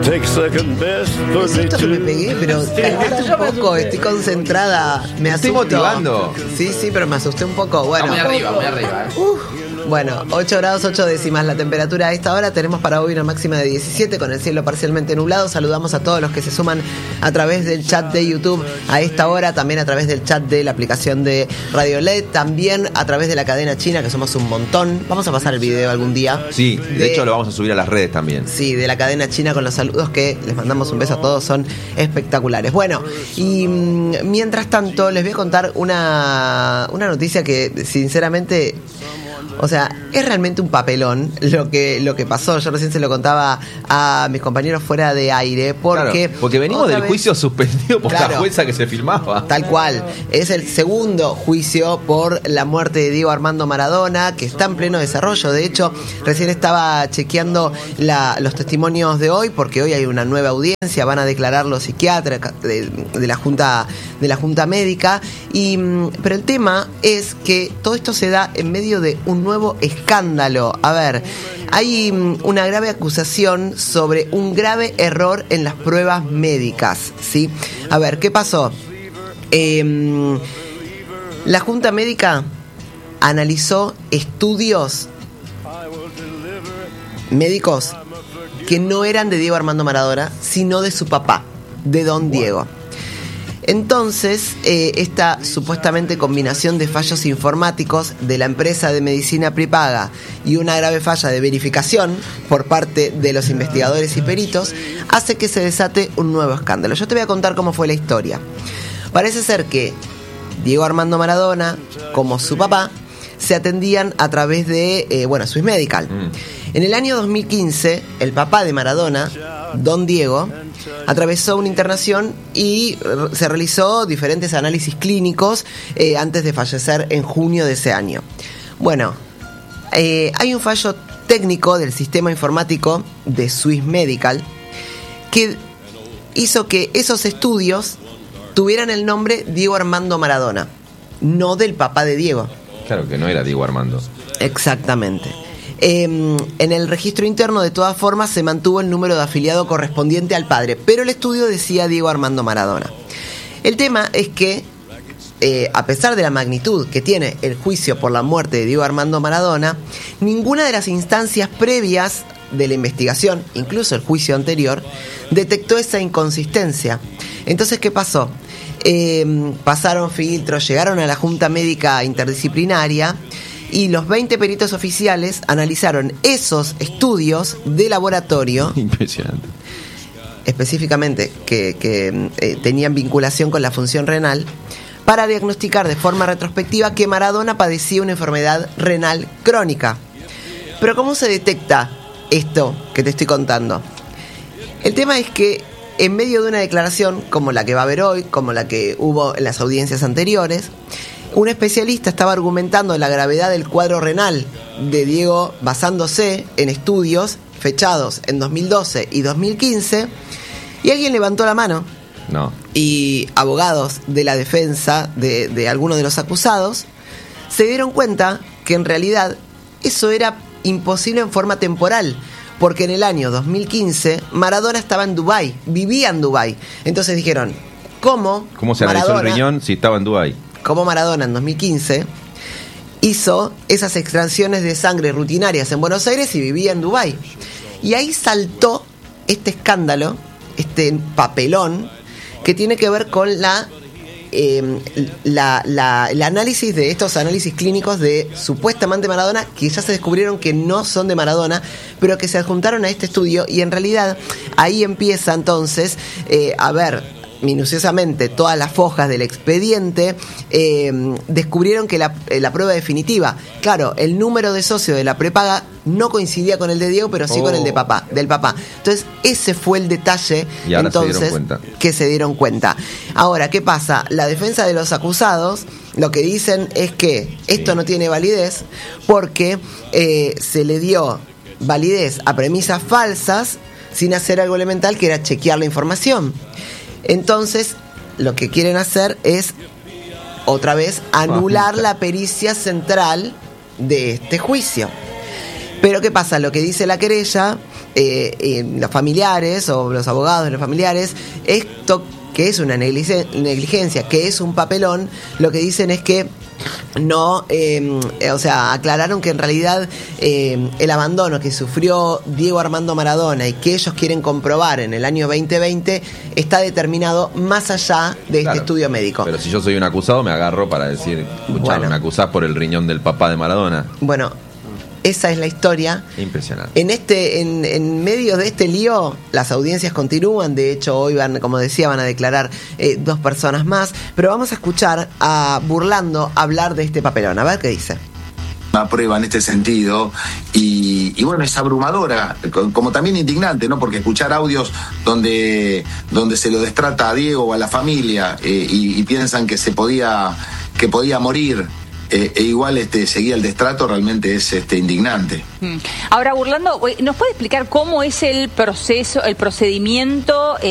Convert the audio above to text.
Siento que me pegué, pero calmate un poco, estoy concentrada. Me estoy motivando. Sí, pero me asusté un poco. Bueno, muy arriba. Bueno, 8 grados 8 décimas la temperatura a esta hora. Tenemos para hoy una máxima de 17 con el cielo parcialmente nublado. Saludamos a todos los que se suman a través del chat de YouTube a esta hora, también a través del chat de la aplicación de Radio LED, también a través de la cadena china, que somos un montón. Vamos a pasar el video algún día. Sí, de hecho lo vamos a subir a las redes también. Sí, de la cadena china con los saludos que les mandamos un beso a todos, son espectaculares. Bueno, y mientras tanto les voy a contar una noticia que sinceramente... O sea, es realmente un papelón lo que pasó. Yo recién se lo contaba a mis compañeros fuera de aire. Porque venimos del juicio suspendido por la jueza que se filmaba. Tal cual. Es el segundo juicio por la muerte de Diego Armando Maradona, que está en pleno desarrollo. De hecho, recién estaba chequeando los testimonios de hoy, porque hoy hay una nueva audiencia. Van a declarar los psiquiatras de la Junta Médica. Pero el tema es que todo esto se da en medio de un nuevo escándalo. A ver, hay una grave acusación sobre un grave error en las pruebas médicas, ¿sí? A ver, ¿qué pasó? La Junta Médica analizó estudios médicos que no eran de Diego Armando Maradona, sino de su papá, de Don Diego. Entonces, esta supuestamente combinación de fallos informáticos de la empresa de medicina prepaga y una grave falla de verificación por parte de los investigadores y peritos hace que se desate un nuevo escándalo. Yo te voy a contar cómo fue la historia. Parece ser que Diego Armando Maradona, como su papá, se atendían a través de, Swiss Medical. En el año 2015, el papá de Maradona, Don Diego, atravesó una internación y se realizó diferentes análisis clínicos antes de fallecer en junio de ese año. Bueno, hay un fallo técnico del sistema informático de Swiss Medical que hizo que esos estudios tuvieran el nombre Diego Armando Maradona, no del papá de Diego. Claro que no era Diego Armando. Exactamente. En el registro interno, de todas formas, se mantuvo el número de afiliado correspondiente al padre, pero el estudio decía Diego Armando Maradona. El tema es que, a pesar de la magnitud que tiene el juicio por la muerte de Diego Armando Maradona, ninguna de las instancias previas de la investigación, incluso el juicio anterior, detectó esa inconsistencia. Entonces, ¿qué pasó? Pasaron filtros, llegaron a la Junta Médica Interdisciplinaria y los 20 peritos oficiales analizaron esos estudios de laboratorio. Impresionante. Específicamente que tenían vinculación con la función renal, para diagnosticar de forma retrospectiva que Maradona padecía una enfermedad renal crónica. Pero ¿cómo se detecta esto que te estoy contando? El tema es que en medio de una declaración como la que va a haber hoy, como la que hubo en las audiencias anteriores, un especialista estaba argumentando la gravedad del cuadro renal de Diego basándose en estudios fechados en 2012 y 2015, y alguien levantó la mano. No. Y abogados de la defensa de algunos de los acusados se dieron cuenta que en realidad eso era imposible en forma temporal, porque en el año 2015 Maradona estaba en Dubái, vivía en Dubái. Entonces dijeron, ¿cómo se analizó el riñón si estaba en Dubái? Como Maradona en 2015 hizo esas extracciones de sangre rutinarias en Buenos Aires y vivía en Dubái. Y ahí saltó este escándalo, este papelón, que tiene que ver con el análisis de estos análisis clínicos de supuestamente Maradona, que ya se descubrieron que no son de Maradona, pero que se adjuntaron a este estudio, y en realidad ahí empieza entonces a ver minuciosamente todas las fojas del expediente. Descubrieron que la prueba definitiva, claro, el número de socio de la prepaga no coincidía con el de Diego, pero sí con el del papá. Entonces ese fue el detalle, y ahora entonces que se dieron cuenta. Ahora, ¿qué pasa? La defensa de los acusados lo que dicen es que esto no tiene validez porque se le dio validez a premisas falsas sin hacer algo elemental, que era chequear la información. Entonces, lo que quieren hacer es, otra vez, anular la pericia central de este juicio. Pero ¿qué pasa? Lo que dice la querella los familiares o los abogados de los familiares, esto que es una negligencia, que es un papelón, lo que dicen es que no, aclararon que en realidad el abandono que sufrió Diego Armando Maradona y que ellos quieren comprobar en el año 2020 está determinado más allá de este estudio médico. Pero si yo soy un acusado, me agarro para decir, me acusás por el riñón del papá de Maradona. Bueno, esa es la historia. Impresionante. En medio de este lío, las audiencias continúan. De hecho, hoy como decía, van a declarar 2 personas más. Pero vamos a escuchar a Burlando hablar de este papelón. A ver qué dice. Una prueba en este sentido y bueno, es abrumadora, como también indignante, ¿no? Porque escuchar audios donde se lo destrata a Diego o a la familia y piensan que podía morir. Igual seguía el destrato, realmente es indignante. Ahora, Burlando, ¿nos puede explicar cómo es el proceso, el procedimiento